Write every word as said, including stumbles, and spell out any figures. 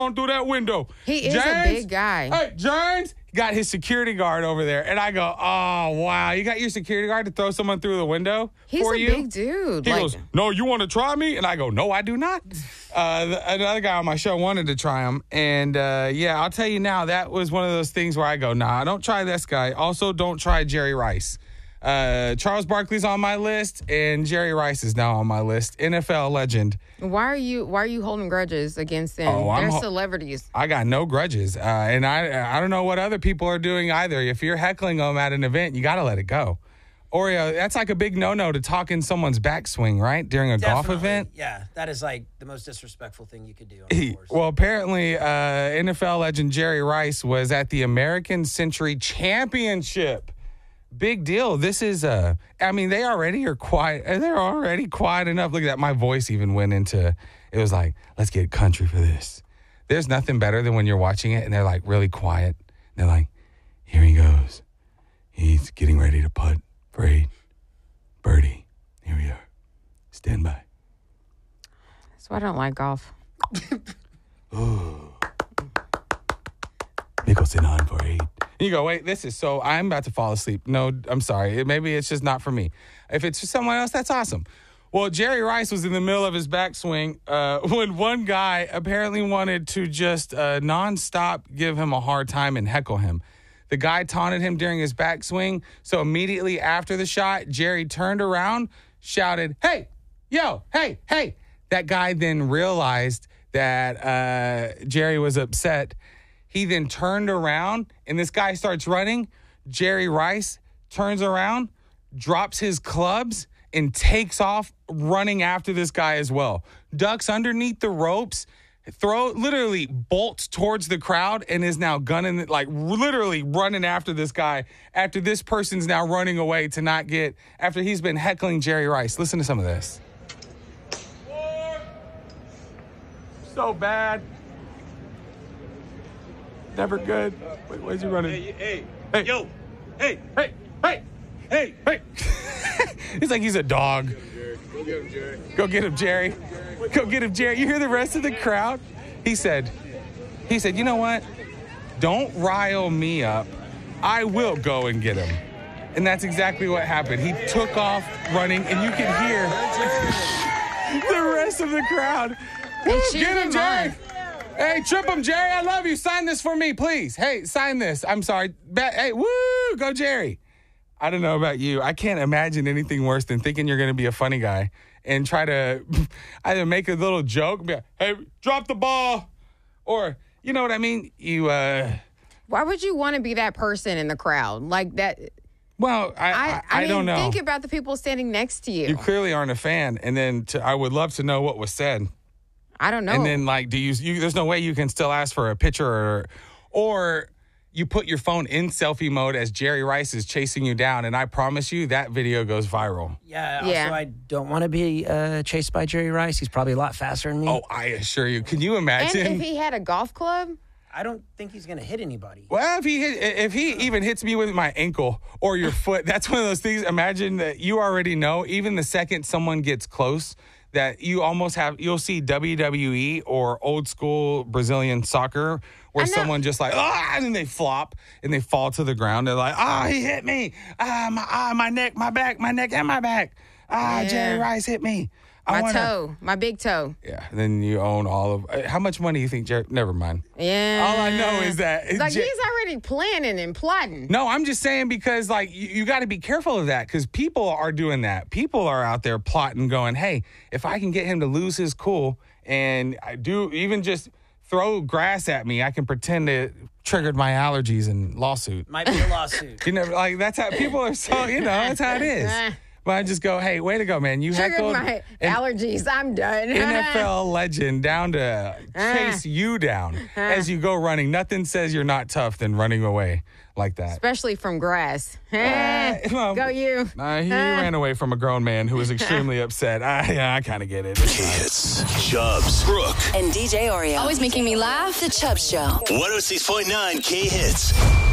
on through that window. He is James, a big guy. Hey, James got his security guard over there. And I go, oh, wow. You got your security guard to throw someone through the window He's for a you? big dude. He like, goes, no, you want to try me? And I go, no, I do not. Uh, the, another guy on my show wanted to try him. And, uh, yeah, I'll tell you now, that was one of those things where I go, nah, don't try this guy. Also, don't try Jerry Rice. Uh, Charles Barkley's on my list, and Jerry Rice is now on my list. N F L legend. Why are you Why are you holding grudges against them? Oh, I'm They're ho- celebrities. I got no grudges, uh, and I I don't know what other people are doing either. If you're heckling them at an event, you got to let it go. Oreo, that's like a big no-no to talk in someone's backswing, right? During a golf Definitely. event. Yeah, that is like the most disrespectful thing you could do on the course. Well, apparently, uh, N F L legend Jerry Rice was at the American Century Championship. Big deal. This is, uh, I mean, they already are quiet. They're already quiet enough. Look at that. My voice even went into, it was like, let's get country for this. There's nothing better than when you're watching it and they're like really quiet. They're like, here he goes. He's getting ready to putt for eight. Birdie. Here we are. Stand by. That's why I don't like golf. Ooh. Mickelson on for eight. You go, wait, this is so, I'm about to fall asleep. No, I'm sorry. Maybe it's just not for me. If it's for someone else, that's awesome. Well, Jerry Rice was in the middle of his backswing uh, when one guy apparently wanted to just uh, nonstop give him a hard time and heckle him. The guy taunted him during his backswing. So immediately after the shot, Jerry turned around, shouted, hey, yo, hey, hey. That guy then realized that uh, Jerry was upset. He then turned around, and this guy starts running. Jerry Rice turns around, drops his clubs, and takes off running after this guy as well. Ducks underneath the ropes, throw literally bolts towards the crowd, and is now gunning, like literally running after this guy after this person's now running away to not get, after he's been heckling Jerry Rice. Listen to some of this. So bad. Never good. Wait, where's he running? Hey, hey, Hey. yo, hey, Hey, hey, hey. hey. He's like he's a dog. Go get him, Jerry. Go get him, Jerry. Go get him, Jerry. You hear the rest of the crowd? He said, he said, you know what? Don't rile me up. I will go and get him. And that's exactly what happened. He took off running, and you can hear the rest of the crowd. They Woo, cheered get him, him Jerry. on. Hey, trip him, Jerry. I love you. Sign this for me, please. Hey, sign this. I'm sorry. Ba- hey, woo, go, Jerry. I don't know about you. I can't imagine anything worse than thinking you're going to be a funny guy and try to either make a little joke, be like, hey, drop the ball, or, you know what I mean? You, uh... Why would you want to be that person in the crowd? Like that... Well, I, I, I, I, I mean, don't know. Think about the people standing next to you. You clearly aren't a fan, and then to, I would love to know what was said. I don't know. And then, like, do you, you? There's no way you can still ask for a picture, or, or you put your phone in selfie mode as Jerry Rice is chasing you down, and I promise you that video goes viral. Yeah, Yeah. also I don't want to be uh, chased by Jerry Rice. He's probably a lot faster than me. Oh, I assure you. Can you and imagine? if he had a golf club, I don't think he's going to hit anybody. Well, if he hit, if he even hits me with my ankle or your foot, that's one of those things. Imagine that you already know, even the second someone gets close, that you almost have, you'll see W W E or old school Brazilian soccer where I know. someone just like, ah, and then they flop and they fall to the ground. They're like, ah, he hit me. Ah, my, ah, my neck, my back, my neck, and my back. Ah, Yeah. Jerry Rice hit me. I my wanna, toe, my big toe. Yeah, then you own all of, uh, how much money do you think Jerry, never mind. Yeah. All I know is that. It's like Jer- he's already planning and plotting. No, I'm just saying because, like, you, you got to be careful of that because people are doing that. People are out there plotting, going, hey, if I can get him to lose his cool and I do even just throw grass at me, I can pretend it triggered my allergies and lawsuit. Might be a lawsuit. You never, like, that's how people are so, you know, that's how it is. But I just go, hey, way to go, man. You Triggered heckled my an allergies. I'm done. N F L legend down to chase you down as you go running. Nothing says you're not tough than running away like that. Especially from grass. Uh, well, Go you. Uh, he ran away from a grown man who was extremely upset. I, yeah, I kind of get it. It's fine. Hits, Chubbs, Brooke, And D J Oreo. Always making me laugh. The Chubb Show. one oh six point nine K Hits.